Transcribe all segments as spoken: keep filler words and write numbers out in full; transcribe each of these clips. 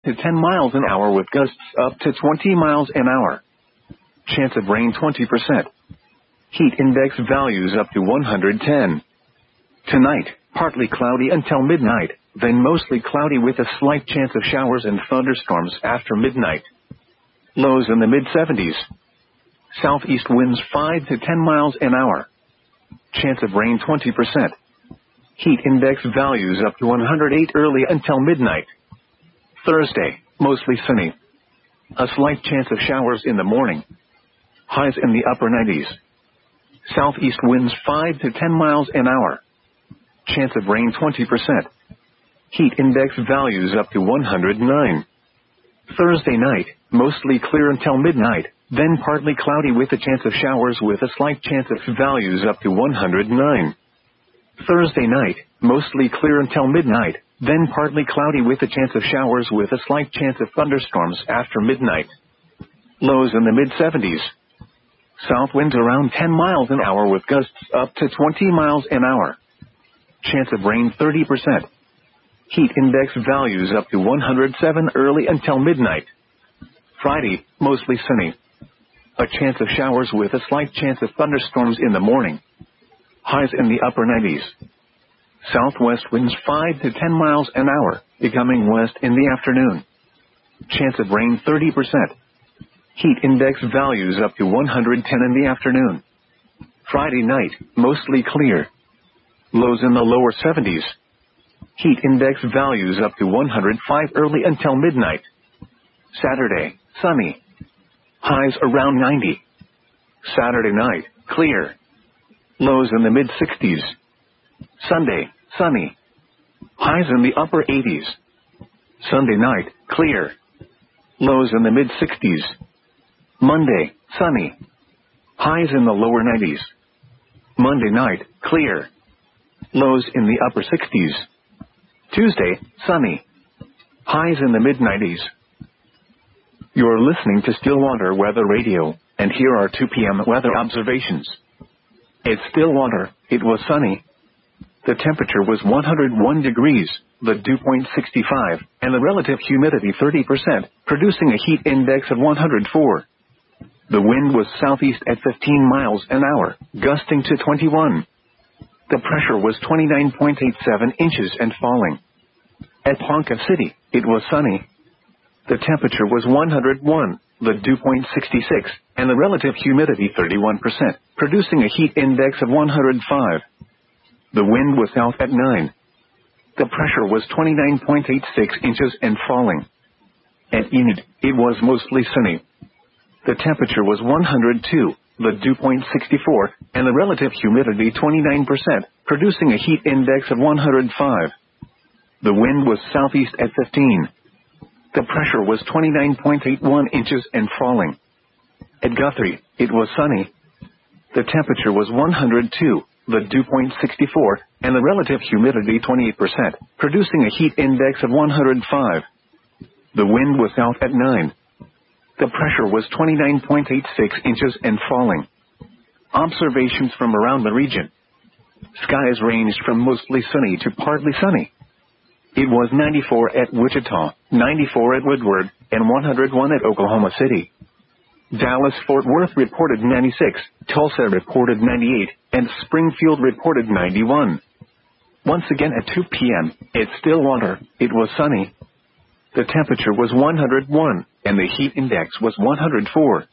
to ten miles an hour with gusts up to twenty miles an hour. Chance of rain twenty percent. Heat index values up to one hundred ten. Tonight, partly cloudy until midnight, then mostly cloudy with a slight chance of showers and thunderstorms after midnight. Lows in the mid seventies. Southeast winds five to ten miles an hour. Chance of rain twenty percent. Heat index values up to one hundred eight early until midnight. Thursday, mostly sunny. A slight chance of showers in the morning. Highs in the upper nineties. Southeast winds five to ten miles an hour. Chance of rain twenty percent. Heat index values up to one hundred nine. Thursday night, mostly clear until midnight, then partly cloudy with a chance of showers with a slight chance of values up to one hundred nine. Thursday night, mostly clear until midnight, then partly cloudy with a chance of showers with a slight chance of thunderstorms after midnight. Lows in the mid seventies. South winds around ten miles an hour with gusts up to twenty miles an hour. Chance of rain thirty percent. Heat index values up to one hundred seven early until midnight. Friday, mostly sunny. A chance of showers with a slight chance of thunderstorms in the morning. Highs in the upper nineties. Southwest winds five to ten miles an hour, becoming west in the afternoon. Chance of rain thirty percent. Heat index values up to one hundred ten in the afternoon. Friday night, mostly clear. Lows in the lower seventies. Heat index values up to one hundred five early until midnight. Saturday, sunny. Highs around ninety. Saturday night, clear. Lows in the mid sixties. Sunday, sunny. Highs in the upper eighties. Sunday night, clear. Lows in the mid sixties. Monday, sunny. Highs in the lower nineties. Monday night, clear. Lows in the upper sixties. Tuesday, sunny. Highs in the mid nineties. You're listening to Stillwater Weather Radio, and here are two p m weather observations. At Stillwater, it was sunny. The temperature was one hundred one degrees, the dew point sixty-five, and the relative humidity thirty percent, producing a heat index of one hundred four. The wind was southeast at fifteen miles an hour, gusting to twenty-one. The pressure was twenty-nine point eight seven inches and falling. At Ponca City, it was sunny. The temperature was one hundred one, the dew point sixty-six, and the relative humidity thirty-one percent, producing a heat index of one hundred five. The wind was south at nine. The pressure was twenty-nine point eight six inches and falling. At Enid, it was mostly sunny. The temperature was one hundred two, the dew point sixty-four, and the relative humidity twenty-nine percent, producing a heat index of one hundred five. The wind was southeast at fifteen. The pressure was twenty-nine point eight one inches and falling. At Guthrie, it was sunny. The temperature was one hundred two, the dew point sixty-four, and the relative humidity twenty-eight percent, producing a heat index of one hundred five. The wind was south at nine. The pressure was twenty-nine point eight six inches and falling. Observations from around the region. Skies ranged from mostly sunny to partly sunny. It was ninety-four at Wichita, ninety-four at Woodward, and one hundred one at Oklahoma City. Dallas-Fort Worth reported ninety-six, Tulsa reported ninety-eight, and Springfield reported ninety-one. Once again at two p m, at Stillwater, it was sunny. The temperature was one hundred one, and the heat index was one hundred four.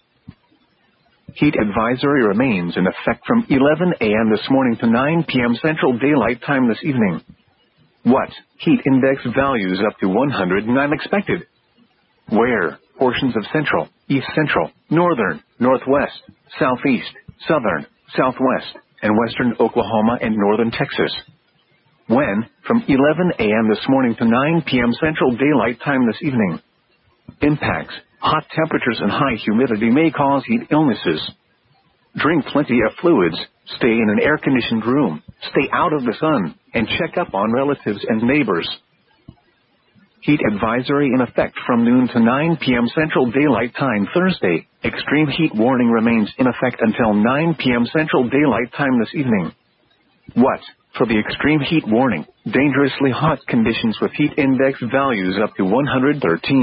Heat advisory remains in effect from eleven a m this morning to nine p m Central Daylight Time this evening. What? Heat index values up to one hundred nine expected. Where? Portions of central, east central, northern, northwest, southeast, southern, southwest, and western Oklahoma and northern Texas. When? From eleven a m this morning to nine p m Central Daylight Time this evening. Impacts. Hot temperatures and high humidity may cause heat illnesses. Drink plenty of fluids, stay in an air-conditioned room, stay out of the sun, and check up on relatives and neighbors. Heat advisory in effect from noon to nine p m Central Daylight Time Thursday. Extreme heat warning remains in effect until nine p m Central Daylight Time this evening. What? For the extreme heat warning, dangerously hot conditions with heat index values up to one hundred thirteen.